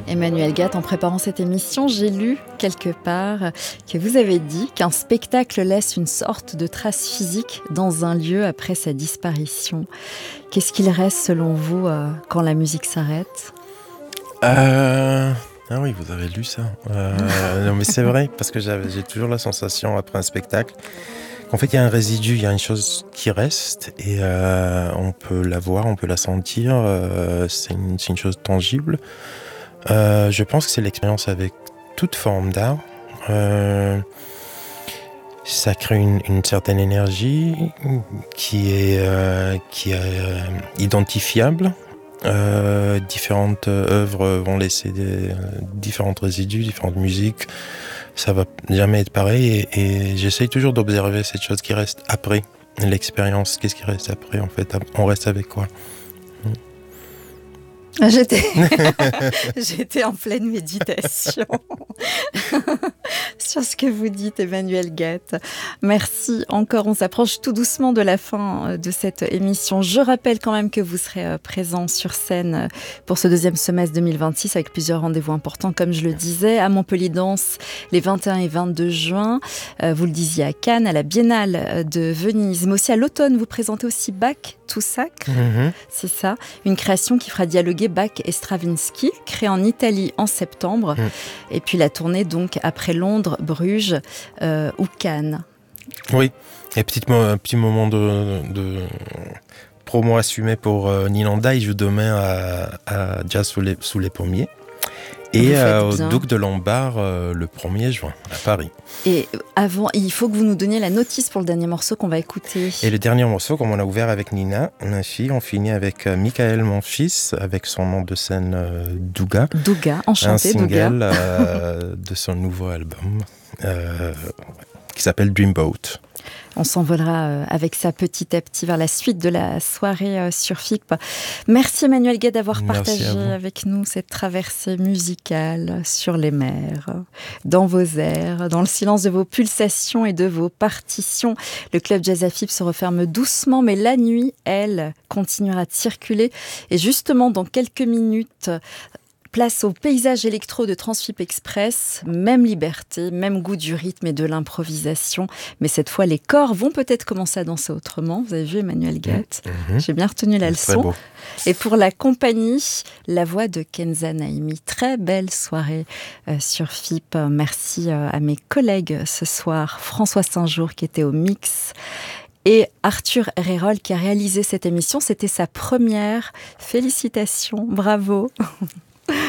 Emmanuel Gatt, en préparant cette émission, j'ai lu quelque part que vous avez dit qu'un spectacle laisse une sorte de trace physique dans un lieu après sa disparition. Qu'est-ce qu'il reste selon vous quand la musique s'arrête ? Ah oui, vous avez lu ça. Non, mais c'est vrai, parce que j'ai toujours la sensation après un spectacle qu'en fait il y a un résidu, il y a une chose qui reste et on peut la voir, on peut la sentir. C'est une chose tangible. Je pense que c'est l'expérience avec toute forme d'art. Ça crée une certaine énergie qui est identifiable. Différentes œuvres vont laisser différents résidus, différentes musiques. Ça va jamais être pareil et j'essaye toujours d'observer cette chose qui reste après l'expérience. Qu'est-ce qui reste après en fait ? On reste avec quoi ? J'étais en pleine méditation sur ce que vous dites, Emmanuel Gatt. Merci encore. On s'approche tout doucement de la fin de cette émission. Je rappelle quand même que vous serez présent sur scène pour ce deuxième semestre 2026 avec plusieurs rendez-vous importants, comme je le disais, à Montpellier Danse les 21 et 22 juin. Vous le disiez à Cannes, à la Biennale de Venise, mais aussi à l'automne. Vous présentez aussi Bach, Toussac, c'est ça, une création qui fera dialoguer Bach et Stravinsky, créée en Italie en septembre, et puis la tournée donc après Londres, Bruges ou Cannes. Oui, et un petit moment de promo assumé pour Ninanda. Il joue demain à Jazz sous les pommiers. Et au Duc de Lombard le 1er juin à Paris. Et avant, il faut que vous nous donniez la notice pour le dernier morceau qu'on va écouter. Et le dernier morceau, comme on a ouvert avec Nina, ma fille, on finit avec Michael, mon fils, avec son nom de scène Douga. Douga, enchanté, un single Douga. De son nouveau album qui s'appelle Dreamboat. On s'envolera avec ça petit à petit vers la suite de la soirée sur FIP. Merci Emmanuel Gatt d'avoir partagé avec nous cette traversée musicale sur les mers, dans vos airs, dans le silence de vos pulsations et de vos partitions. Le club Jazz à FIP se referme doucement, mais la nuit, elle, continuera de circuler. Et justement, dans quelques minutes, place au paysage électro de Transfip Express, même liberté, même goût du rythme et de l'improvisation. Mais cette fois, les corps vont peut-être commencer à danser autrement. Vous avez vu Emmanuel Gatt ? J'ai bien retenu la leçon. Et pour la compagnie, la voix de Kenza Naimi. Très belle soirée sur FIP. Merci à mes collègues ce soir. François Saint-Jour qui était au mix. Et Arthur Rérol qui a réalisé cette émission. C'était sa première. Félicitations, bravo.